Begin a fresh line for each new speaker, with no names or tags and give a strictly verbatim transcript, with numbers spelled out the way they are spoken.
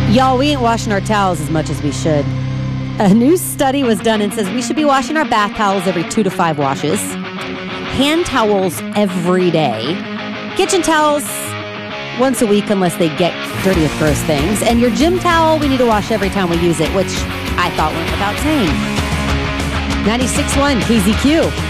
Y'all, we ain't washing our towels as much as we should. A new study was done and says we should be washing our bath towels every two to five washes. Hand towels every day. Kitchen towels once a week unless they get dirty with gross things. And your gym towel, we need to wash every time we use it, which I thought went without saying. ninety-six point one K Z Q.